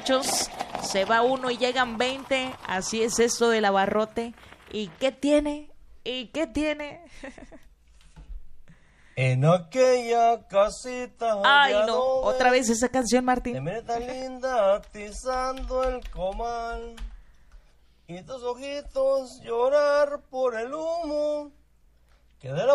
Se va uno y llegan 20. Así es esto del abarrote. ¿Y qué tiene? ¿Y qué tiene? En aquella casita Ay, de no. adobe, Otra vez esa canción, te Martín. mira tan linda atizando el comal y tus ojitos llorar por el humo que de la